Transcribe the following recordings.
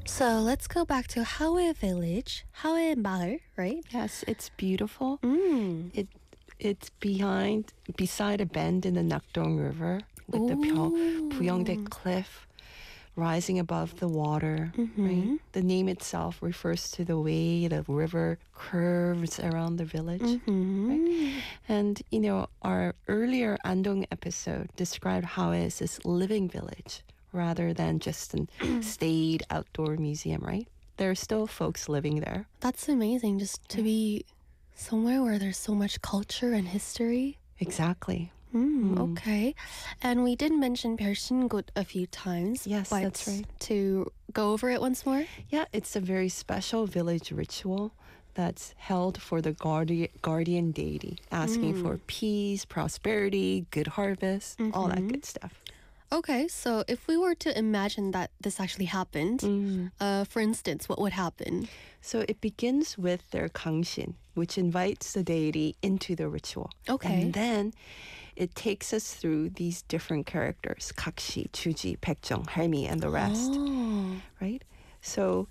So let's go back to Haue Village, Haue Ma을, right? Yes, it's beautiful. Mm. It's beside a bend in the Nakdong River with the Buyongdae Cliff rising above the water, right? The name itself refers to the way the river curves around the village, right? And, our earlier Andong episode described how it is this living village rather than just a staid outdoor museum, right? There are still folks living there. That's amazing, just to be somewhere where there's so much culture and history. Exactly. Okay. And we did mention Pyeolsingut a few times. Yes, but that's right. To go over it once more? Yeah, it's a very special village ritual that's held for the guardian deity, asking for peace, prosperity, good harvest, all that good stuff. Okay, so if we were to imagine that this actually happened, for instance, what would happen? So it begins with their gangshin, which invites the deity into the ritual. Okay. And then it takes us through these different characters, Kakshi, Chuji, Baekjeong, Halmi, and the rest, Oh, right? So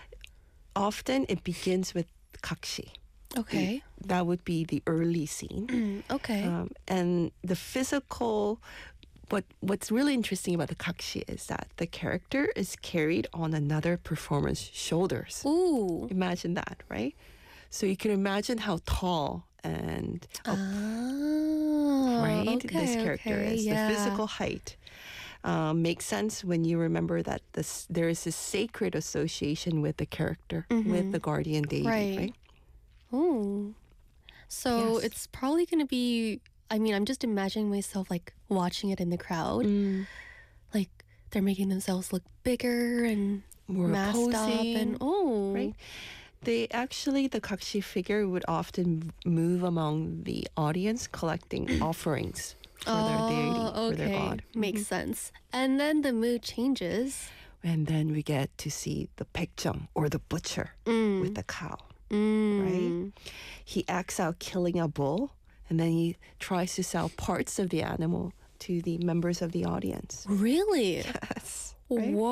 often it begins with Kakshi. okay. That would be the early scene. Okay. And the physical, what's really interesting about the Kakshi is that the character is carried on another performer's shoulders. Ooh. Imagine that, right? So you can imagine how tall and right okay, this character okay, is. yeah. The physical height makes sense when you remember that there is a sacred association with the character, with the guardian deity, right? Ooh. So Yes. it's probably going to be, I'm just imagining myself like watching it in the crowd. Like they're making themselves look bigger and More masked up posing, and right? The Kakshi figure would often move among the audience collecting offerings for their deity, for their god. Makes sense. And then the mood changes. And then we get to see the Baekjeong, or the butcher, with the cow, right? He acts out killing a bull, and then he tries to sell parts of the animal to the members of the audience. Really? Yes. Right? Whoa.